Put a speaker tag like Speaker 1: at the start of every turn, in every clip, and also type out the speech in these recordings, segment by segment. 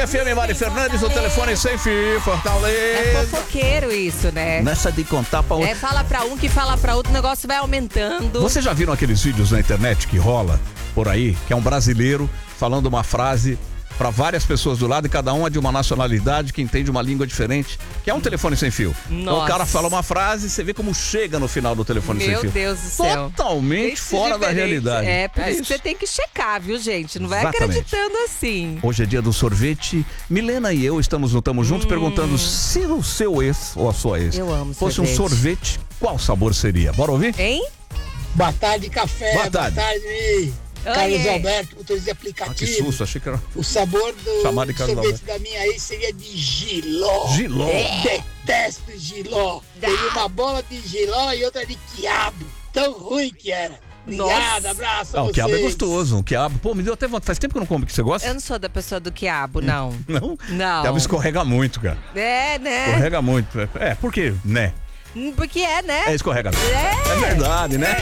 Speaker 1: FM, Mari Fernandes, o telefone sem fio, Fortaleza.
Speaker 2: É fofoqueiro isso, né?
Speaker 1: Nessa de contar pra outro.
Speaker 2: Fala pra um que fala pra outro, o negócio vai aumentando.
Speaker 1: Vocês já viram aqueles vídeos na internet que rola por aí, que é um brasileiro falando uma frase para várias pessoas do lado e cada uma de uma nacionalidade que entende uma língua diferente, que é um telefone sem fio. Então, o cara fala uma frase e você vê como chega no final do telefone sem fio.
Speaker 2: Meu Deus do céu.
Speaker 1: Totalmente fora da realidade.
Speaker 2: Por isso que você tem que checar, viu, gente? Não vai
Speaker 1: Exatamente.
Speaker 2: acreditando assim.
Speaker 1: Hoje é dia do sorvete. Milena e eu estamos juntos perguntando se o seu ex ou a sua ex fosse um sorvete, qual sabor seria? Bora ouvir?
Speaker 2: Hein?
Speaker 3: Boa tarde, café.
Speaker 1: Boa tarde.
Speaker 3: Carlos Alberto, motorista de aplicativo.
Speaker 1: Que susto, achei que era...
Speaker 3: O sabor do sorvete
Speaker 1: Alberto
Speaker 3: da minha ex seria de jiló.
Speaker 1: Jiló?
Speaker 3: Detesto jiló. Teria uma bola de jiló e outra de quiabo. Tão ruim que era. Obrigado, abraço a vocês.
Speaker 1: O quiabo é gostoso, o quiabo. Pô, me deu até vontade. Faz tempo que eu não como, que você gosta?
Speaker 2: Eu não sou da pessoa do quiabo, não.
Speaker 1: Não?
Speaker 2: Não.
Speaker 1: O quiabo escorrega muito, cara.
Speaker 2: É, né?
Speaker 1: Escorrega muito. Por quê, né?
Speaker 2: Porque né?
Speaker 1: Escorrega. É verdade, né?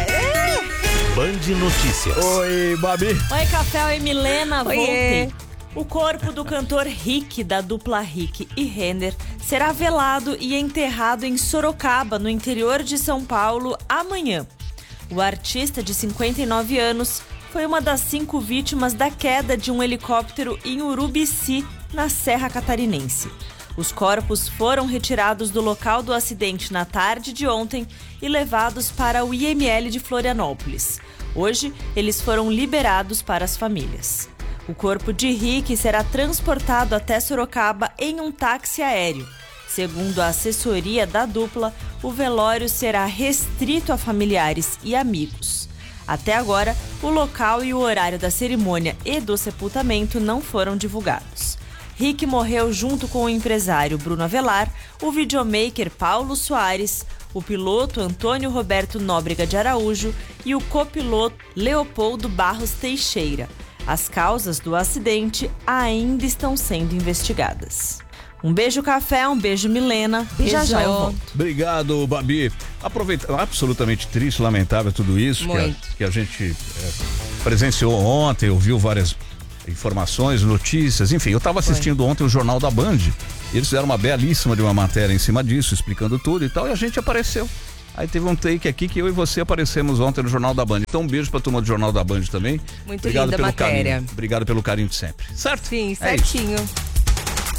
Speaker 4: Band Notícias.
Speaker 1: Oi, Babi.
Speaker 5: Oi, Café. Oi, Milena.
Speaker 2: Oiê.
Speaker 5: Voltei. O corpo do cantor Rick, da dupla Rick e Renner, será velado e enterrado em Sorocaba, no interior de São Paulo, amanhã. O artista, de 59 anos, foi uma das 5 vítimas da queda de um helicóptero em Urubici, na Serra Catarinense. Os corpos foram retirados do local do acidente na tarde de ontem e levados para o IML de Florianópolis. Hoje, eles foram liberados para as famílias. O corpo de Rick será transportado até Sorocaba em um táxi aéreo. Segundo a assessoria da dupla, o velório será restrito a familiares e amigos. Até agora, o local e o horário da cerimônia e do sepultamento não foram divulgados. Rick morreu junto com o empresário Bruno Avelar, o videomaker Paulo Soares, o piloto Antônio Roberto Nóbrega de Araújo e o copiloto Leopoldo Barros Teixeira. As causas do acidente ainda estão sendo investigadas. Um beijo, Café, um beijo, Milena. E já eu volto.
Speaker 1: Obrigado, Babi. Aproveita, absolutamente triste, lamentável tudo isso que a gente presenciou ontem, ouviu várias informações, notícias, enfim, eu estava assistindo ontem o Jornal da Band, e eles fizeram uma belíssima de uma matéria em cima disso, explicando tudo e tal, e a gente apareceu. Aí teve um take aqui que eu e você aparecemos ontem no Jornal da Band. Então um beijo pra turma do Jornal da Band também.
Speaker 2: Muito
Speaker 1: Obrigado
Speaker 2: linda
Speaker 1: pelo
Speaker 2: matéria.
Speaker 1: Carinho. Obrigado pelo carinho de sempre. Certo?
Speaker 2: Sim, certinho.